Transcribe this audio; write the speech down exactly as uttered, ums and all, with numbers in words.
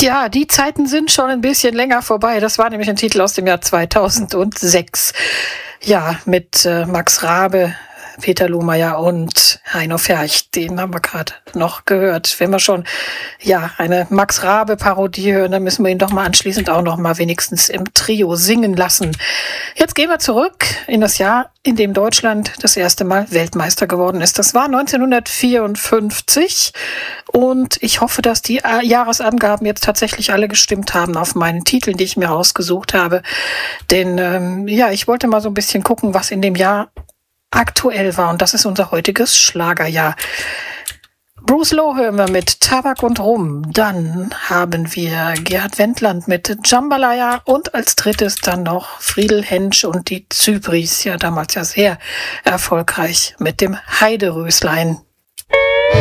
Ja, die Zeiten sind schon ein bisschen länger vorbei. Das war nämlich ein Titel aus dem Jahr zweitausendsechs. Ja, mit äh, Max Raabe, Peter Lohmeier und Heino Ferch. Den haben wir gerade noch gehört. Wenn wir schon ja eine Max Raabe-Parodie hören, dann müssen wir ihn doch mal anschließend auch noch mal wenigstens im Trio singen lassen. Jetzt gehen wir zurück in das Jahr, in dem Deutschland das erste Mal Weltmeister geworden ist. Das war neunzehnhundertvierundfünfzig und ich hoffe, dass die Jahresangaben jetzt tatsächlich alle gestimmt haben auf meinen Titeln, die ich mir rausgesucht habe. Denn ähm, ja, ich wollte mal so ein bisschen gucken, was in dem Jahr aktuell war, und das ist unser heutiges Schlagerjahr. Bruce Lowe hören wir mit Tabak und Rum. Dann haben wir Gerhard Wendland mit Jambalaya und als drittes dann noch Friedel Hensch und die Zypris, ja damals ja sehr erfolgreich mit dem Heideröslein.